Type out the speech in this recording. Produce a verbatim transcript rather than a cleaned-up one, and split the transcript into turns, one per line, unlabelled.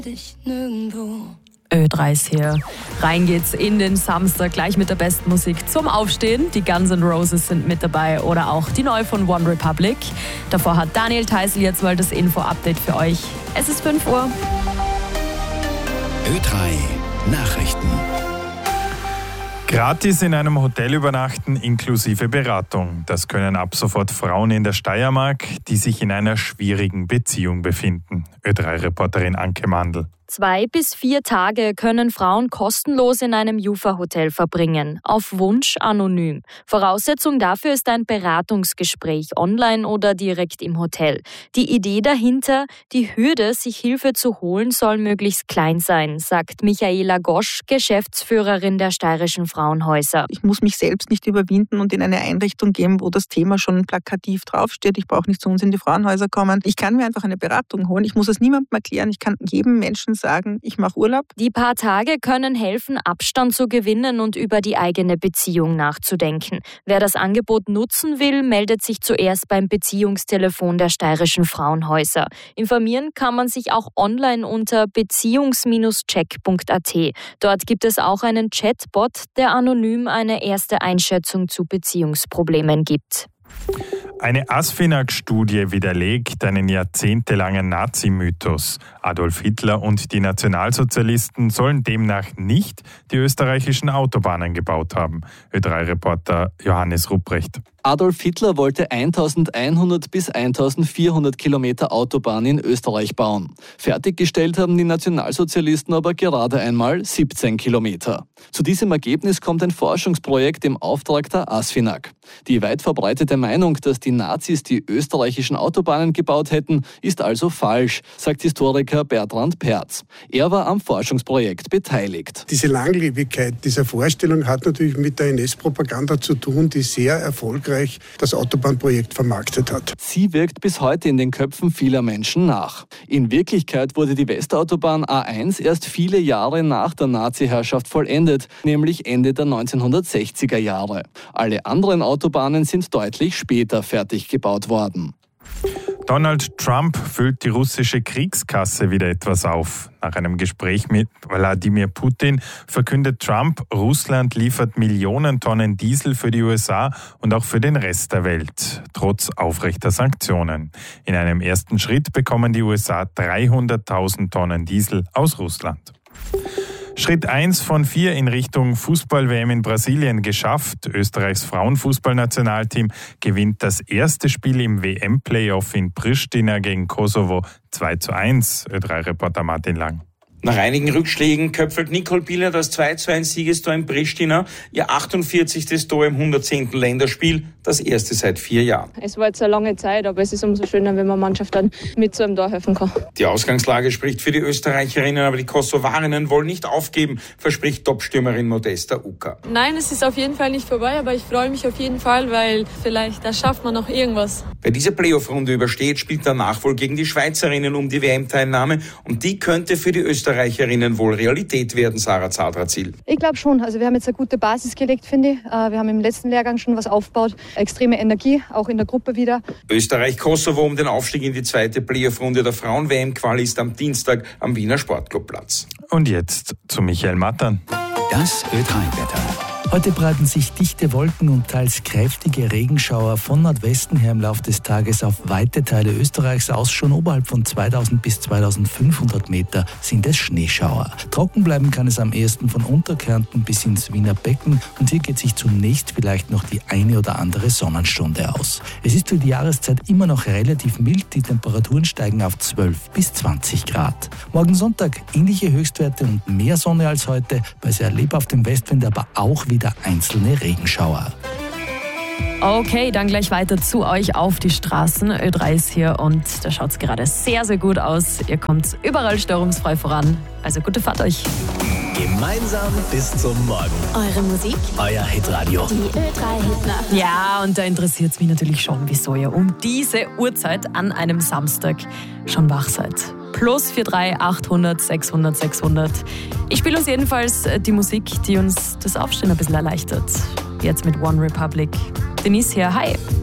dich nirgendwo.
Ö drei ist hier. Rein geht's in den Samstag, gleich mit der besten Musik zum Aufstehen. Die Guns N' Roses sind mit dabei oder auch die neue von One Republic. Davor hat Daniel Theisel jetzt mal das Info-Update für euch. Es ist fünf Uhr.
Ö drei Nachrichten.
Gratis in einem Hotel übernachten inklusive Beratung. Das können ab sofort Frauen in der Steiermark, die sich in einer schwierigen Beziehung befinden. Ö drei Reporterin Anke Mandl.
Zwei bis vier Tage können Frauen kostenlos in einem Jufa-Hotel verbringen, auf Wunsch anonym. Voraussetzung dafür ist ein Beratungsgespräch, online oder direkt im Hotel. Die Idee dahinter, die Hürde, sich Hilfe zu holen, soll möglichst klein sein, sagt Michaela Gosch, Geschäftsführerin der Steirischen Frauenhäuser.
Ich muss mich selbst nicht überwinden und in eine Einrichtung gehen, wo das Thema schon plakativ draufsteht. Ich brauche nicht zu uns in die Frauenhäuser kommen. Ich kann mir einfach eine Beratung holen. Ich muss es niemandem erklären. Ich kann jedem Menschen sagen, ich mache Urlaub.
Die paar Tage können helfen, Abstand zu gewinnen und über die eigene Beziehung nachzudenken. Wer das Angebot nutzen will, meldet sich zuerst beim Beziehungstelefon der Steirischen Frauenhäuser. Informieren kann man sich auch online unter beziehungs check punkt a t. Dort gibt es auch einen Chatbot, der anonym eine erste Einschätzung zu Beziehungsproblemen gibt.
Eine ASFINAG-Studie widerlegt einen jahrzehntelangen Nazi-Mythos. Adolf Hitler und die Nationalsozialisten sollen demnach nicht die österreichischen Autobahnen gebaut haben. Ö drei Reporter Johannes Rupprecht.
Adolf Hitler wollte eintausendeinhundert bis eintausendvierhundert Kilometer Autobahn in Österreich bauen. Fertiggestellt haben die Nationalsozialisten aber gerade einmal siebzehn Kilometer. Zu diesem Ergebnis kommt ein Forschungsprojekt im Auftrag der ASFINAG. Die weit verbreitete Meinung, dass die Nazis die österreichischen Autobahnen gebaut hätten, ist also falsch, sagt Historiker Bertrand Perz. Er war am Forschungsprojekt beteiligt.
Diese Langlebigkeit dieser Vorstellung hat natürlich mit der N S-Propaganda zu tun, die sehr erfolgreich das Autobahnprojekt vermarktet hat.
Sie wirkt bis heute in den Köpfen vieler Menschen nach. In Wirklichkeit wurde die Westautobahn A eins erst viele Jahre nach der Nazi-Herrschaft vollendet, nämlich Ende der neunzehnhundertsechziger Jahre. Alle anderen Autobahnen sind deutlich später fertig gebaut worden.
Donald Trump füllt die russische Kriegskasse wieder etwas auf. Nach einem Gespräch mit Wladimir Putin verkündet Trump, Russland liefert Millionen Tonnen Diesel für die U S A und auch für den Rest der Welt, trotz aufrechter Sanktionen. In einem ersten Schritt bekommen die U S A dreihunderttausend Tonnen Diesel aus Russland. Schritt eins von vier in Richtung Fußball-W M in Brasilien geschafft. Österreichs Frauenfußballnationalteam gewinnt das erste Spiel im W M-Playoff in Pristina gegen Kosovo zwei zu eins. Ö drei Reporter Martin Lang.
Nach einigen Rückschlägen köpfelt Nicole Biller das zwei zu eins Siegestor in Pristina, ihr achtundvierzigstes Tor im hundertzehnten Länderspiel, das erste seit vier Jahren.
Es war jetzt eine lange Zeit, aber es ist umso schöner, wenn man Mannschaft dann mit zu einem Tor helfen kann.
Die Ausgangslage spricht für die Österreicherinnen, aber die Kosovarinnen wollen nicht aufgeben, verspricht Topstürmerin Modesta Uka.
Nein, es ist auf jeden Fall nicht vorbei, aber ich freue mich auf jeden Fall, weil vielleicht da schafft man noch irgendwas.
Wer diese Playoff-Runde übersteht, spielt danach wohl gegen die Schweizerinnen um die W M-Teilnahme und die könnte für die Österreicherinnen wohl Realität werden, Sarah Zadrazil.
Ich glaube schon. Also wir haben jetzt eine gute Basis gelegt, finde ich. Wir haben im letzten Lehrgang schon was aufgebaut. Extreme Energie, auch in der Gruppe wieder.
Österreich-Kosovo um den Aufstieg in die zweite Playoff-Runde der Frauen-W M-Quali ist am Dienstag am Wiener Sportclubplatz.
Und jetzt zu Michael Mattern.
Das Ö drei Wetter.
Heute breiten sich dichte Wolken und teils kräftige Regenschauer von Nordwesten her im Laufe des Tages auf weite Teile Österreichs aus. Schon oberhalb von zweitausend bis zweitausendfünfhundert Meter sind es Schneeschauer. Trocken bleiben kann es am ehesten von Unterkärnten bis ins Wiener Becken und hier geht sich zunächst vielleicht noch die eine oder andere Sonnenstunde aus. Es ist für die Jahreszeit immer noch relativ mild, die Temperaturen steigen auf zwölf bis zwanzig Grad. Morgen Sonntag ähnliche Höchstwerte und mehr Sonne als heute, bei sehr lebhaftem Westwind aber auch wieder einzelne Regenschauer.
Okay, dann gleich weiter zu euch auf die Straßen. Ö drei ist hier und da schaut es gerade sehr, sehr gut aus. Ihr kommt überall störungsfrei voran. Also gute Fahrt euch.
Gemeinsam bis zum Morgen.
Eure Musik,
Euer Hitradio.
die Ö drei Hitnacht.
Ja, und da interessiert es mich natürlich schon, wieso ihr um diese Uhrzeit an einem Samstag schon wach seid. Plus vier drei achthundert sechshundert sechshundert. Ich spiele uns jedenfalls die Musik, die uns das Aufstehen ein bisschen erleichtert. Jetzt mit One Republic. Denise hier, hi.